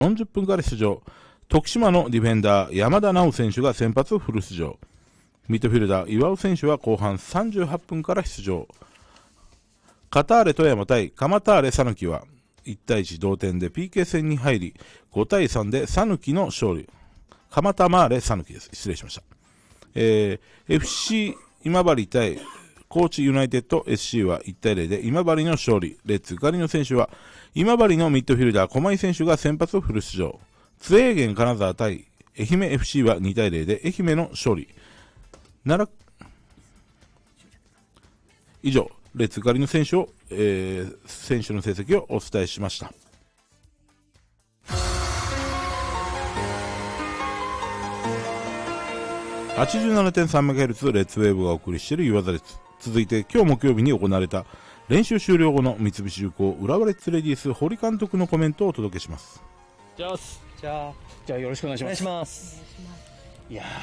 40分から出場。徳島のディフェンダー山田直選手が先発フル出場。ミッドフィルダー岩尾選手は後半38分から出場。カターレ富山対カターレ讃岐は1対1同点で PK 戦に入り、5対3で讃岐の勝利。蒲田マーレ讃岐です。失礼しました。FC 今治対高知ユナイテッド SC は1対0で今治の勝利。レッツガリの選手は今治のミッドフィルダー駒井選手が先発フル出場。津英源金沢対愛媛 FC は2対0で愛媛の勝利。以上、レッツガリの選手の成績をお伝えしました。87.3MHz レッツウェーブがお送りしているユアザレッツ。続いて今日木曜日に行われた練習終了後の三菱重工浦和レッズレディース堀監督のコメントをお届けします。 じゃあよろしくお願いします。 お願いします。いや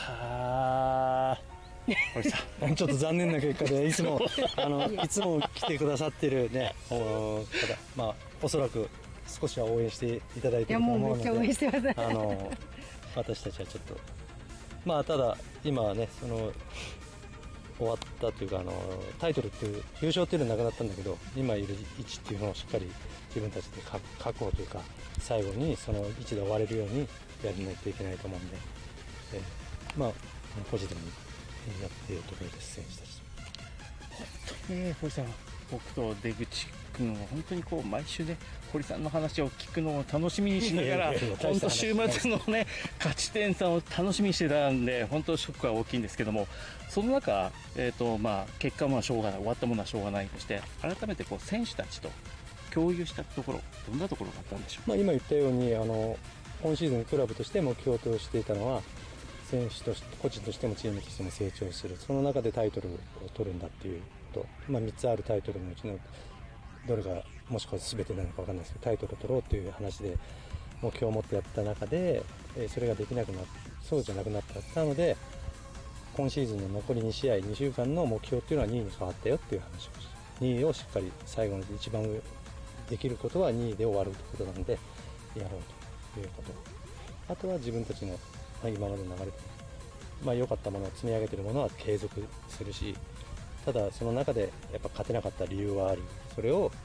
堀さんちょっと残念な結果でいつも来てくださってるね方、まあおそらく少しは応援していただいていると思うので、 いやもうめっちゃ応援してます私たちはちょっとまあただ今はね終わったというかタイトルっていう優勝っていうのはなくなったんだけど、今いる位置っていうのをしっかり自分たちで確保というか最後にその位置で終われるようにやらないといけないと思うんで、まあポジティブにやっているところです。選手たち本当に堀さん、僕と出口君は本当に毎週ね堀さんの話を聞くのを楽しみにしながら本当週末のね勝ち点3を楽しみにしてたんで本当ショックは大きいんですけども、その中、結果はしょうがない、終わったものはしょうがないとして改めて選手たちと共有したところ、どんなところがあったんでしょう。 今言ったように今シーズンクラブとして目標としていたのは選手として個人としてもチームとしても成長する、その中でタイトルを取るんだっていうこと、3つあるタイトルのうちのどれがもしくは全てなのか分かんないですけどタイトルを取ろうという話で目標を持ってやった中でそれができなくなってそうじゃなくなったので、今シーズンの残り2試合2週間の目標っていうのは2位に変わったよっていう話をして2位をしっかり最後の一番上できることは2位で終わるということなのでやろうということ、あとは自分たちの今までの流れで良かったものを積み上げているものは継続するし、ただその中でやっぱ勝てなかった理由はある、それを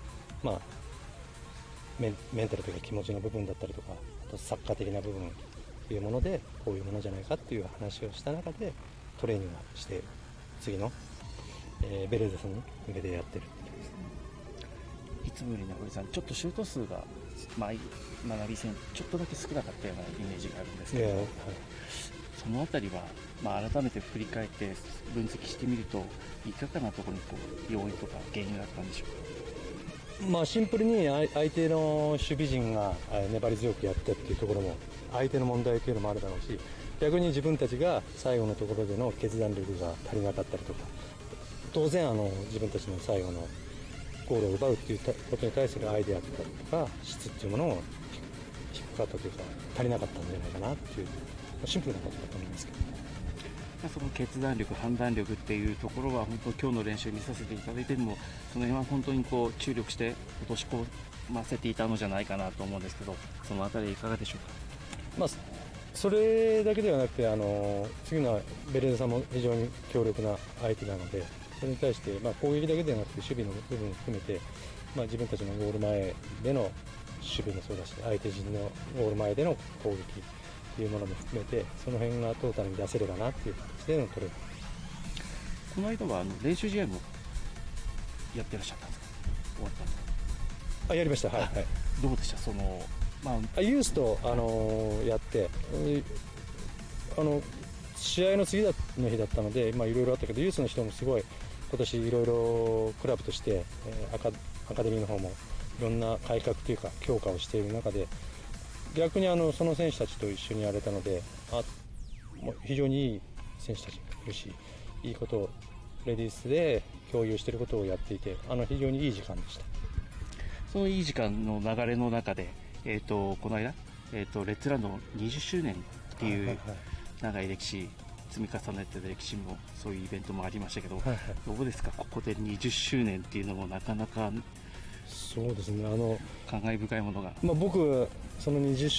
メンタルというか気持ちの部分だったりとか、あとサッカー的な部分というものでこういうものじゃないかっていう話をした中でトレーニングをして次の、ベレーザさんに向けてやってるっていうですね。 いつもよりね堀さんちょっとシュート数が学び戦ちょっとだけ少なかったようなイメージがあるんですけど、そのあたりは、改めて振り返って分析してみるといかがなところに要因とか原因があったんでしょうか。 シンプルに相手の守備陣が粘り強くやったっていうところも相手の問題というのもあるだろうし、逆に自分たちが最後のところでの決断力が足りなかったりとか、当然自分たちの最後のゴールを奪うっていうことに対するアイデアとか質っていうものを低かったというか足りなかったんじゃないかなっていうシンプルなことだと思いますけど、 その決断力判断力っていうところは本当今日の練習見させていただいてもその辺は本当に注力して落とし込ませていたのじゃないかなと思うんですけど、そのあたりいかがでしょうか。 それだけではなくて次のベレーザさんも非常に強力な相手なので、それに対して、攻撃だけではなくて守備の部分を含めて、自分たちのゴール前での守備もそうだし相手陣のゴール前での攻撃というものも含めてその辺がトータルに出せればなっていう形でのトレーニング。 この間は練習試合もやってらっしゃったんですか。終わったんですか。 やりました。はい、 どうでしたその、 ユースと、やって試合の次の日だったのでいろいろあったけどユースの人もすごい今年いろいろクラブとして、アカデミーの方もいろんな改革というか強化をしている中で逆にその選手たちと一緒にやれたのでもう非常にいい選手たちがいるしいいことをレディースで共有していることをやっていて非常にいい時間でした。 そのいい時間の流れの中で、この間、レッツランドの20周年っていう長い歴史積み重ねてる歴史もそういうイベントもありましたけど、どうですかここで20周年っていうのもなかなかそうですね、 感慨深いものが。 僕その20